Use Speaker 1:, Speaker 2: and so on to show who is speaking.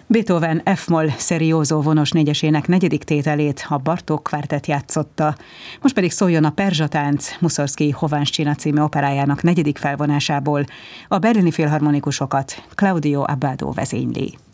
Speaker 1: Beethoven F-moll Serioso vonos négyesének negyedik tételét a Bartók Kvártett játszotta. Most pedig szóljon a Perzsa-tánc Muszorgszkij Hovánszcsina című operájának negyedik felvonásából. A berlini filharmonikusokat Claudio Abbado vezényli.